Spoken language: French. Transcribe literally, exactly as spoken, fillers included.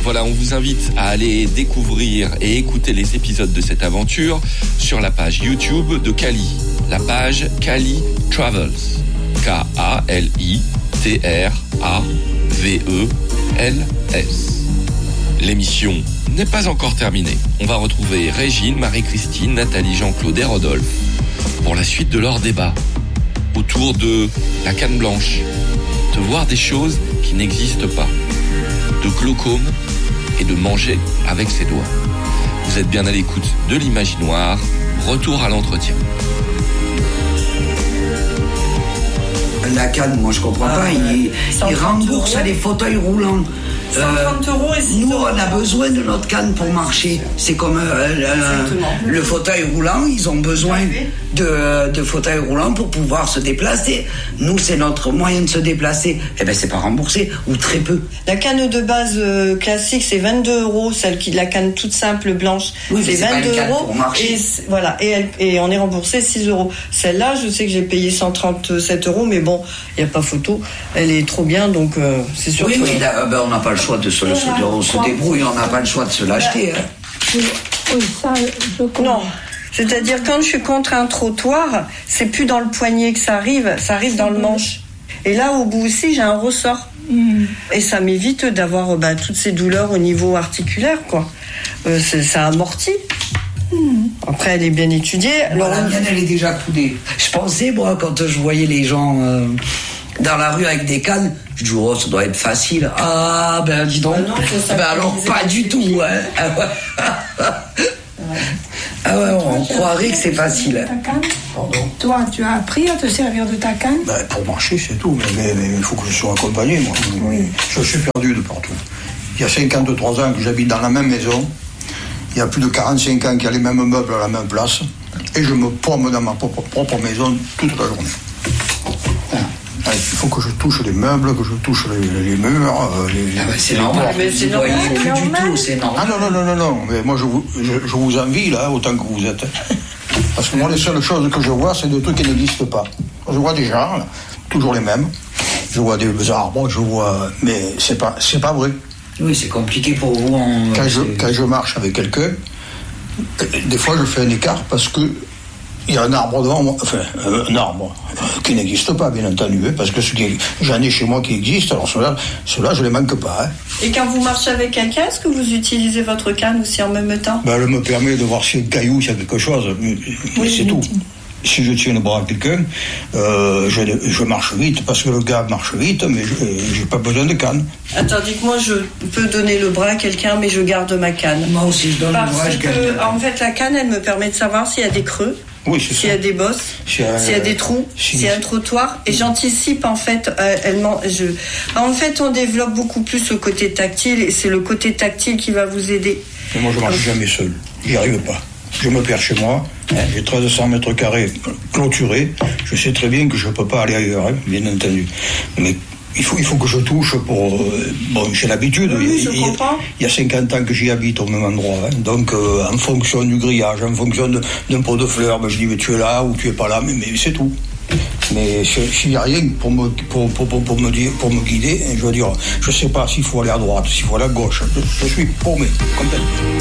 Voilà, on vous invite à aller découvrir et écouter les épisodes de cette aventure sur la page YouTube de Cali, la page Cali Travels. K A L I T R A V E L S. L'émission n'est pas encore terminée. On va retrouver Régine, Marie-Christine, Nathalie, Jean-Claude et Rodolphe pour la suite de leur débat autour de la canne blanche, de voir des choses qui n'existent pas, de glaucome et de manger avec ses doigts. Vous êtes bien à l'écoute de l'Imaginoire. Retour à l'entretien. La canne, moi je comprends ah, pas, il, il rembourse les fauteuils roulants. cent trente euros et nous, on a besoin de notre canne pour marcher. C'est comme euh, le, le fauteuil roulant, ils ont besoin de, de fauteuil roulant pour pouvoir se déplacer. Nous, c'est notre moyen de se déplacer. Eh bien, c'est pas remboursé, ou très peu. La canne de base euh, classique, c'est vingt-deux euros. Celle qui, la canne toute simple, blanche, oui, c'est, c'est vingt-deux euros. Et, voilà, et, elle, et on est remboursé six euros. Celle-là, je sais que j'ai payé cent trente-sept euros, mais bon, il n'y a pas photo. Elle est trop bien, donc euh, c'est sûr oui, que... Oui, là, ben, on n'a pas le choix de se, le, voilà, on se débrouille, on n'a pas le choix de se l'acheter. Hein. Oui, ça, je comprends. Non, c'est-à-dire quand je suis contre un trottoir, c'est plus dans le poignet que ça arrive, ça arrive dans le manche. Et là, au bout aussi, j'ai un ressort. Mmh. Et ça m'évite d'avoir bah, toutes ces douleurs au niveau articulaire, quoi. Euh, ça amortit. Mmh. Après, elle est bien étudiée. Alors, la mienne, elle est déjà coudée. Je pensais, moi, quand je voyais les gens... Euh... dans la rue avec des cannes, je dis oh ça doit être facile. Ah ben dis donc. Ah non, ben alors pas du tout. Hein. Ah ouais. Ah ouais, on croirait que c'est facile. Ta canne. Pardon. Toi, tu as appris à te servir de ta canne? Ben, pour marcher, c'est tout. Mais il faut que je sois accompagné, moi. Oui. Je suis perdu de partout. Il y a cinquante-trois ans que j'habite dans la même maison. Il y a plus de quarante-cinq ans qu'il y a les mêmes meubles à la même place. Et je me promène dans ma propre, propre maison toute la journée. Il faut que je touche les meubles, que je touche les, les murs. Les, ah ben c'est normal, mais c'est normal, plus du tout, c'est normal. Ah non, non, non, non, non, mais moi je vous, je, je vous envie là, autant que vous êtes. Parce que moi, les seules choses que je vois, c'est des trucs qui n'existent pas. Je vois des gens, là, toujours les mêmes. Je vois des arbres, je vois... Mais c'est pas, c'est pas vrai. Oui, c'est compliqué pour vous. En... Quand, je, quand je marche avec quelqu'un, des fois je fais un écart parce que il y a un arbre devant moi, enfin, un arbre qui n'existe pas, bien entendu, hein, parce que ce qui, j'en ai chez moi qui existe, alors ceux-là, ceux-là je les manque pas. Hein. Et quand vous marchez avec quelqu'un, est-ce que vous utilisez votre canne aussi en même temps? Ben, elle me permet de voir s'il y a un caillou, s'il y a quelque chose, mais oui, c'est tout. Si je tiens le bras à quelqu'un, euh, je, je marche vite, parce que le gars marche vite, mais je n'ai pas besoin de canne. Tandis que moi, je peux donner le bras à quelqu'un, mais je garde ma canne. Moi aussi, je donne parce le bras, je garde. Parce que, en fait, la canne, elle me permet de savoir s'il y a des creux. Oui, c'est s'il y a des bosses, s'il y a, s'il y a des trous, si s'il y a un trottoir, et j'anticipe en fait. Euh, elle je, en fait, on développe beaucoup plus le côté tactile, et c'est le côté tactile qui va vous aider. Mais moi, je marche jamais seul. J'y arrive pas. Je me perds chez moi. J'ai mille trois cents mètres carrés clôturés. Je sais très bien que je peux pas aller ailleurs, hein, bien entendu. Mais il faut, il faut que je touche pour... Euh, bon, j'ai l'habitude. Oui, il, je il, comprends. Il y a cinquante ans que j'y habite au même endroit. Hein, donc, euh, en fonction du grillage, en fonction de, d'un pot de fleurs, ben, je dis, mais tu es là ou tu es pas là, mais, mais c'est tout. Mais s'il n'y a rien pour me, pour, pour, pour, pour, me dire, pour me guider, je veux dire, je sais pas s'il faut aller à droite, s'il faut aller à gauche. Je, je suis paumé, complètement.